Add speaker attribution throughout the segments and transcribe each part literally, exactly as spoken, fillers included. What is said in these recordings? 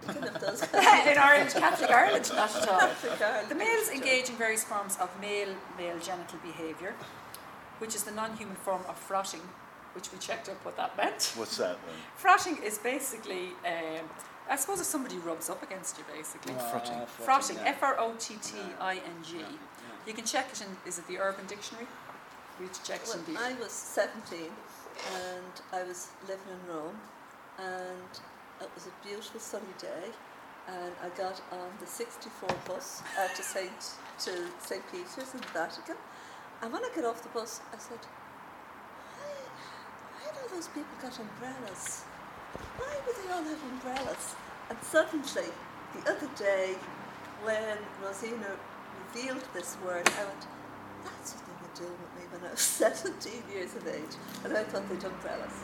Speaker 1: Kind of does.
Speaker 2: In Ireland, Catholic Ireland, not at all.
Speaker 1: Catholic Ireland.
Speaker 2: The males engage in various forms of male-male genital behaviour, which is the non-human form of frotting, which we checked up what that meant.
Speaker 3: What's that then?
Speaker 2: Frotting is basically, um, I suppose if somebody rubs up against you, basically.
Speaker 3: Uh, frotting.
Speaker 2: Frotting,
Speaker 4: yeah.
Speaker 2: F R O T T I N G.
Speaker 4: Yeah, yeah.
Speaker 2: You can check it in, is it the Urban Dictionary? We need to check it
Speaker 1: Well,
Speaker 2: in the...
Speaker 1: I was seventeen and I was living in Rome, and it was a beautiful sunny day, and I got on the sixty-four bus uh, to Saint to Saint Peter's in the Vatican, and when I got off the bus I said, why, why do those people got umbrellas? Why would they all have umbrellas? And suddenly, the other day, when Rosina revealed this word, I went, that's what they were doing with me when I was seventeen years of age, and I thought they'd umbrellas.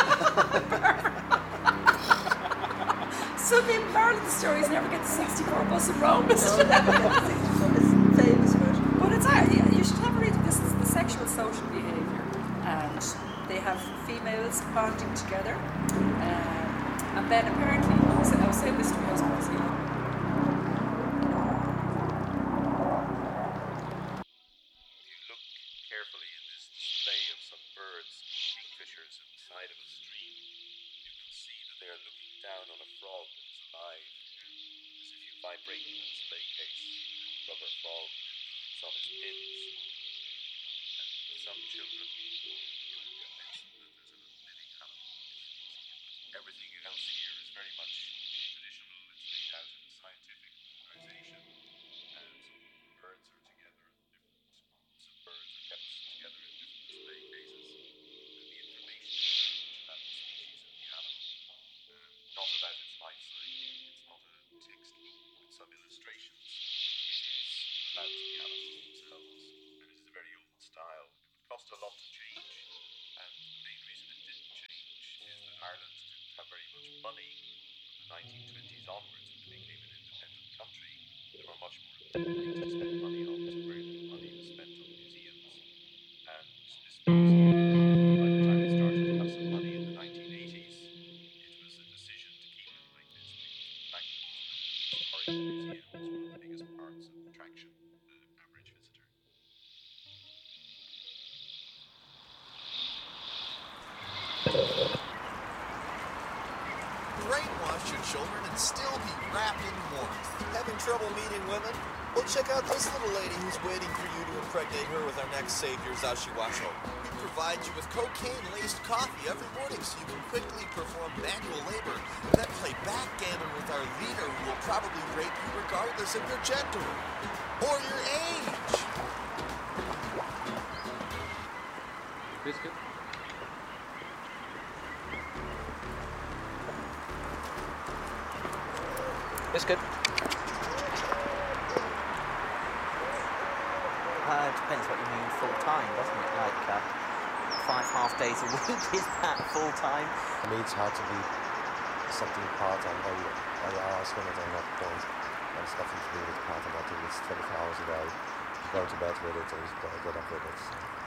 Speaker 2: So the moral of the story is never get the sixty-four bus in Rome.
Speaker 1: No, never get the sixty-four. It's famous for it.
Speaker 2: But it's uh, you should have a read of this. Is the sexual social behaviour, and they have females bonding together, um, and then apparently I was, I was saying this to my husband. Was he,
Speaker 5: carefully in this display of some birds, kingfishers at the side of a stream, you can see that they are looking down on a frog that is alive, as if you vibrate in a display case, rubber frog leans on his pins, and some children you are convinced that there's a living animal infusing it, but everything else here is very much traditional. It's laid out in a scientific organization, and some birds are together, different birds are kept together in different display cases, and the information about the species of the animal, um, not about its life cycle, it's not a textbook with some illustrations, it is about the animals themselves, and it is a very old style. It would cost a lot to change, and the main reason it didn't change is that Ireland didn't have very much money from the nineteen twenties onwards when it became an independent country. There were much more important things to spend money on, so very little money was spent on museums. And this museum, by the time they started to have some money in the nineteen eighties, it was a decision to keep it like this, because the fact that it was a historic museum was one of the biggest parts of attraction for the average visitor.
Speaker 6: Brainwash your children and still be wrapped in warmth. Having trouble meeting women? Well, check out this little lady who's waiting for you to impregnate her with our next savior, Zashiwasho. We provide you with cocaine-laced coffee every morning so you can quickly perform manual labor and then play backgammon with our leader who will probably rape you regardless of your gender or your age.
Speaker 4: Biscuit? Biscuit?
Speaker 7: Uh, it depends what you mean full time, doesn't it? Like uh, five half days a week, is that full time?
Speaker 8: For me, it's hard to be something part-time. I, I ask when I'm not going, and it's nothing to do with part-time. I do this twenty-four hours a day. Go to bed with it, or get up with it.